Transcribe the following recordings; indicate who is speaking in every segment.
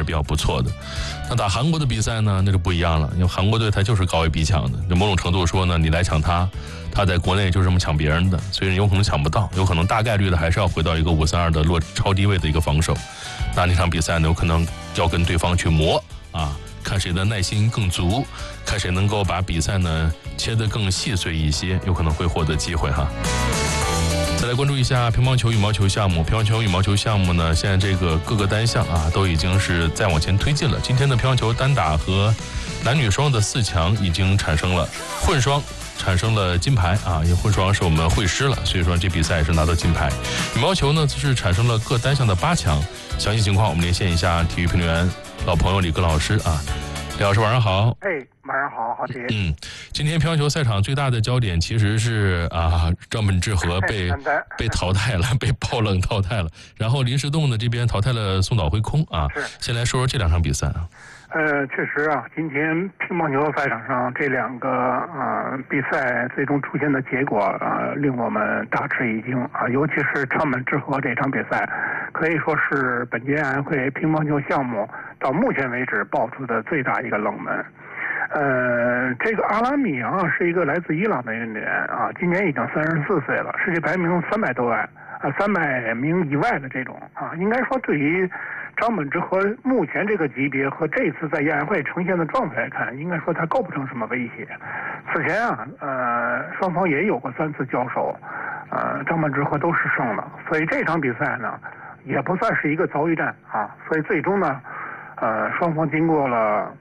Speaker 1: 比较不错的。那打韩国的比赛呢，那就不一样了，因为韩国队他就是高位逼抢的，就某种程度说呢，你来抢他在国内就这么抢别人的，所以有可能抢不到，有可能大概率的还是要回到一个5-3-2的落超低位的一个防守。那场比赛呢，有可能要跟对方去磨啊，看谁的耐心更足，看谁能够把比赛呢切得更细碎一些，有可能会获得机会哈。再来关注一下乒乓球、羽毛球项目。乒乓球、羽毛球项目呢，现在这个各个单项啊都已经是再往前推进了。今天的乒乓球单打和男女双的4强已经产生了，混双产生了金牌啊，因为混双是我们会师了，所以说这比赛也是拿到金牌。羽毛球呢是产生了各单项的8强，详细情况我们连线一下体育评论员老朋友李戈老师啊。李老师晚上好。
Speaker 2: 晚上好，好姐。
Speaker 1: 今天乒乓球赛场最大的焦点其实是张本智和被淘汰了，被爆冷淘汰了。然后林士栋呢这边淘汰了松岛辉空啊。先来说说这2场比赛啊。
Speaker 2: 确实啊，今天乒乓球赛场上这2个比赛最终出现的结果令我们大吃一惊啊，尤其是张本智和这场比赛，可以说是本届亚运会乒乓球项目到目前为止爆出的最大一个冷门。这个阿拉米扬是一个来自伊朗的运动员啊，今年已经34岁了，世界排名300多位，300名以外的这种啊，应该说对于张本智和目前这个级别和这次在亚运会呈现的状态来看，应该说他构不成什么威胁。此前双方也有过3次交手，张本智和都是胜了，所以这场比赛呢也不算是一个遭遇战啊，所以最终呢。双方经过了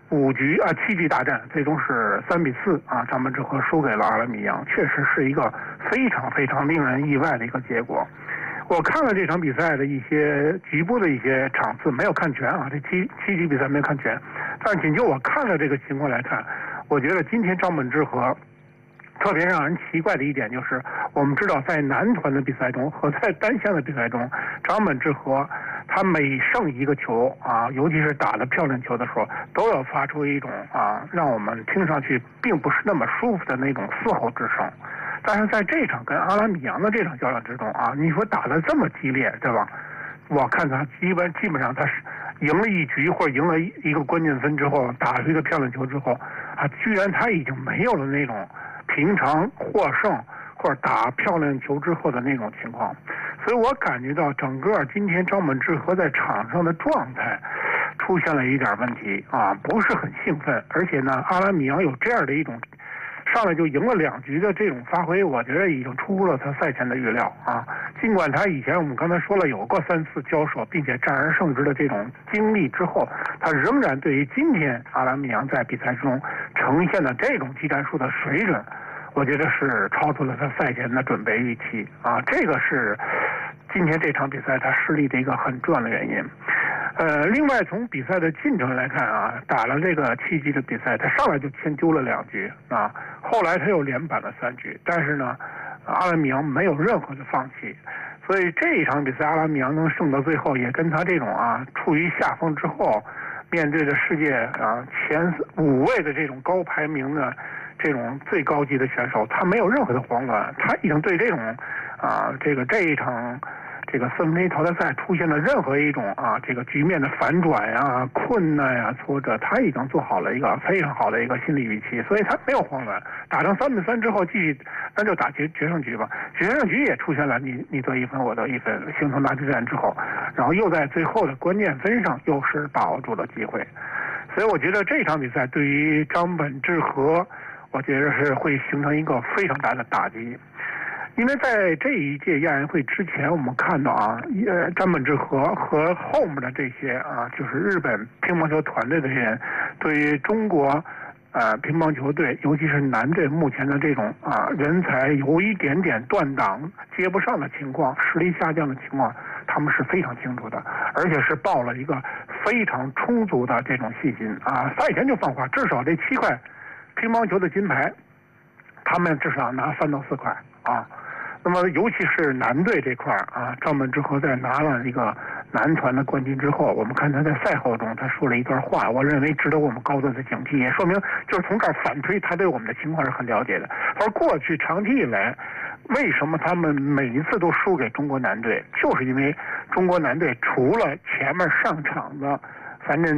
Speaker 2: 7局大战，最终是3-4啊，张本智和输给了阿拉米扬，确实是一个非常非常令人意外的一个结果。我看了这场比赛的一些局部的一些场次，没有看全啊，这七局比赛没有看全，但是仅就我看了这个情况来看，我觉得今天张本智和特别让人奇怪的一点就是，我们知道在男团的比赛中和在单项的比赛中，张本智和他每胜一个球啊，尤其是打得漂亮球的时候，都要发出一种让我们听上去并不是那么舒服的那种嘶吼之声。但是在这场跟阿拉米扬的这场较量之中啊，你说打得这么激烈，对吧？我看他基本上他是赢了1局或者赢了一个关键分之后，打出一个漂亮球之后居然他已经没有了那种平常获胜或者打漂亮球之后的那种情况，所以我感觉到整个今天张本智和在场上的状态出现了一点问题啊，不是很兴奋，而且呢，阿拉米扬有这样的一种上来就赢了2局的这种发挥，我觉得已经出乎了他赛前的预料啊。尽管他以前我们刚才说了有过3次交手并且战而胜之的这种经历之后，他仍然对于今天阿拉米扬在比赛中呈现的这种技战术的水准，我觉得是超出了他赛前的准备预期啊，这个是今天这场比赛他失利的一个很重要的原因。另外从比赛的进程来看啊，打了这个7局的比赛，他上来就先丢了2局啊，后来他又连扳了3局，但是呢，阿拉米扬没有任何的放弃，所以这一场比赛阿拉米扬能胜到最后，也跟他这种处于下风之后，面对着世界前5位的这种高排名的这种最高级的选手，他没有任何的慌乱，他已经对这种这一场这个4分之一淘汰赛出现了任何一种这个局面的反转呀、困难呀、挫折，他已经做好了一个非常好的一个心理预期，所以他没有慌乱。打成3-3之后，继续那就打决胜局吧。决胜局也出现了你得1分我得1分，形成大激战之后，然后又在最后的关键分上又是把握住了机会。所以我觉得这场比赛对于张本智和，我觉得是会形成一个非常大的打击。因为在这一届亚运会之前，我们看到张本智和和后面的这些就是日本乒乓球团队的人，对于中国乒乓球队，尤其是男队目前的这种人才有一点点断档、接不上的情况、实力下降的情况，他们是非常清楚的，而且是抱了一个非常充足的这种信心赛前就放话，至少这7块乒乓球的金牌，他们至少拿3到4块那么尤其是男队这块张本智和在拿了一个男团的冠军之后，我们看他在赛后中他说了一段话，我认为值得我们高度的警惕，也说明就是从这儿反推他对我们的情况是很了解的。而过去长期以来，为什么他们每一次都输给中国男队，就是因为中国男队除了前面上场的反正